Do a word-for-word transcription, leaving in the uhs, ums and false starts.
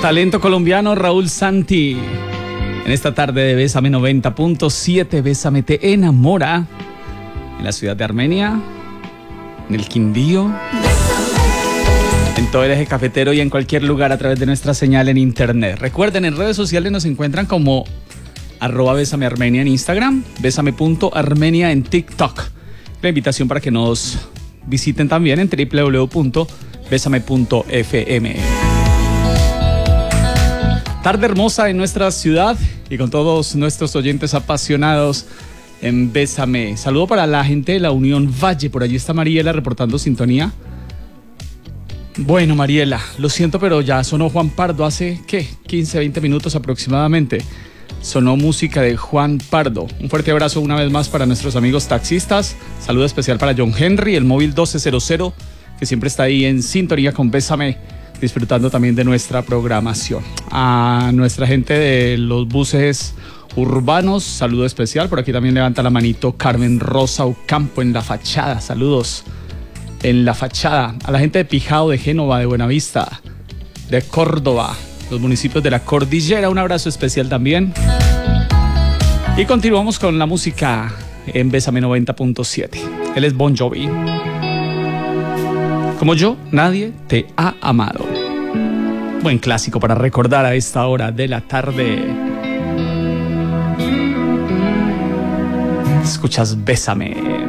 Talento colombiano Raúl Santi. En esta tarde de Bésame noventa punto siete, Bésame te enamora. En la ciudad de Armenia, en el Quindío, en todo el eje cafetero y en cualquier lugar a través de nuestra señal en internet. Recuerden, en redes sociales nos encuentran como arroba Bésame Armenia en Instagram, Bésame punto Armenia en TikTok. La invitación para que nos visiten también en doble u doble u doble u punto bésame punto efe eme. Tarde hermosa en nuestra ciudad y con todos nuestros oyentes apasionados en Bésame. Saludo para la gente de la Unión Valle. Por allí está Mariela reportando sintonía. Bueno, Mariela, lo siento, pero ya sonó Juan Pardo hace, ¿qué? quince, veinte minutos aproximadamente. Sonó música de Juan Pardo. Un fuerte abrazo una vez más para nuestros amigos taxistas. Saludo especial para John Henry, el móvil doce cero cero, que siempre está ahí en sintonía con Bésame, disfrutando también de nuestra programación. A nuestra gente de los buses urbanos, saludo especial. Por aquí también levanta la manito Carmen Rosa Ocampo en La Fachada. Saludos en La Fachada. A la gente de Pijao, de Génova, de Buenavista, de Córdoba, los municipios de la Cordillera, un abrazo especial también. Y continuamos con la música en Bésame noventa punto siete. Él es Bon Jovi. Como yo, nadie te ha amado. Buen clásico para recordar a esta hora de la tarde. Escuchas Bésame.